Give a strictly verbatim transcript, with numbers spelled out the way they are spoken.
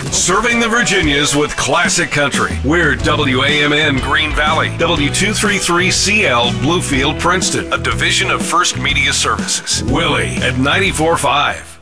Serving the Virginias with classic country. We're W A M N Green Valley, W two thirty-three C L Bluefield Princeton, a division of First Media Services. Willie at ninety-four point five.